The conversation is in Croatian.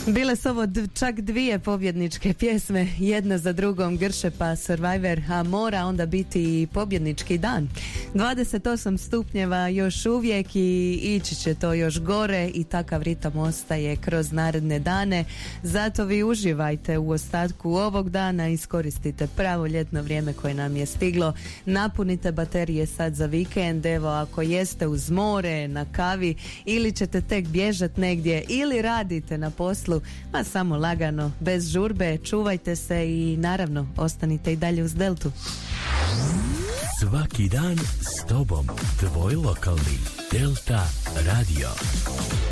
Bile su ovo čak dvije pobjedničke pjesme, jedna za drugom, Grše pa Survivor, a mora onda biti i pobjednički dan. 28 stupnjeva još uvijek i ići će to još gore i takav ritam ostaje kroz naredne dane. Zato vi uživajte u ostatku ovog dana, iskoristite pravo ljetno vrijeme koje nam je stiglo, napunite baterije sad za vikend. Evo, ako jeste uz more, na kavi ili ćete tek bježat negdje ili radite na poslu, ma samo lagano, bez žurbe, čuvajte se i naravno ostanite i dalje uz Deltu. Svaki dan s tobom, tvoj lokalni Delta Radio.